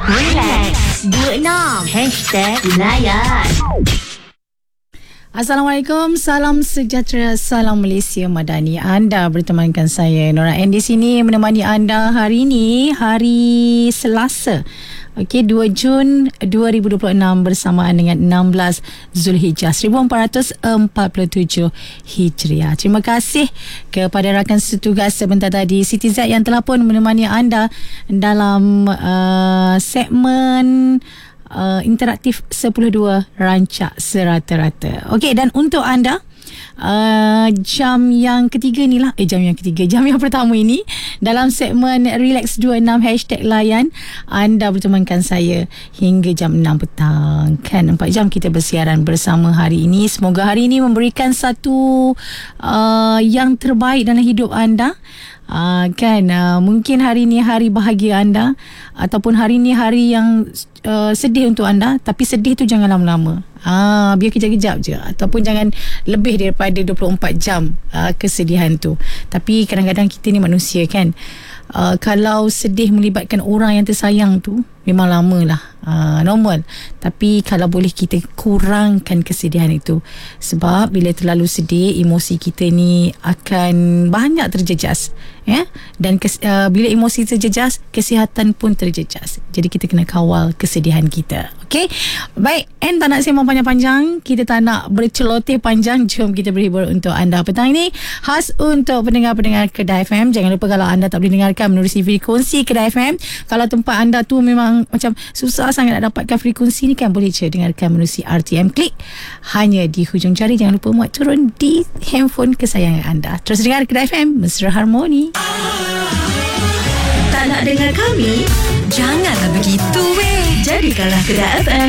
Relax 26 #Layan. Assalamualaikum, salam sejahtera, salam Malaysia Madani. Anda bertemankan saya Nora N di sini menemani anda hari ini, hari Selasa. Okey, 2 Jun 2026 bersamaan dengan 16 Zulhijjah 1447 Hijriah. Terima kasih kepada rakan setugas sebentar tadi Siti Z yang telah pun menemani anda dalam segmen interaktif 10.2 Rancak Serata-Rata. Okey, dan untuk anda jam yang ketiga ni lah jam yang pertama ini dalam segmen Relax 26 #Layan, anda bertemankan saya hingga jam 6 petang. Kan 4 jam kita bersiaran bersama hari ini. Semoga hari ini memberikan satu yang terbaik dalam hidup anda. Mungkin hari ni hari bahagia anda, ataupun hari ni hari yang sedih untuk anda, tapi sedih tu jangan lama-lama. Biar kejap-kejap je, ataupun jangan lebih daripada 24 jam kesedihan tu. Tapi kadang-kadang kita ni manusia kan, kalau sedih melibatkan orang yang tersayang tu memang lama lah, normal. Tapi kalau boleh kita kurangkan kesedihan itu, sebab bila terlalu sedih, emosi kita ni akan banyak terjejas, ya? Dan bila emosi terjejas, kesihatan pun terjejas. Jadi kita kena kawal kesedihan kita. Okey, baik. And tak nak sembang panjang-panjang, kita tak nak berceloteh panjang. Jom kita berhibur untuk anda petang ini, khas untuk pendengar-pendengar Kedah FM. Jangan lupa, kalau anda tak boleh dengarkan menerusi frekuensi Kedah FM, kalau tempat anda tu memang macam susah sangat nak dapatkan frekuensi ni kan, boleh je dengarkan menerusi RTM Klik, hanya di hujung jari. Jangan lupa muat turun di handphone kesayangan anda. Terus dengar Kedah FM, mesra harmoni. Tak nak dengar kami? Janganlah begitu weh. Jadikanlah Kedah FM